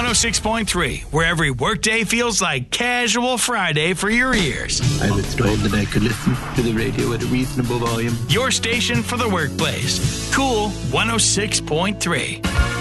106.3, where every workday feels like casual Friday for your ears. I was told that I could listen to the radio at a reasonable volume. Your station for the workplace. Cool 106.3.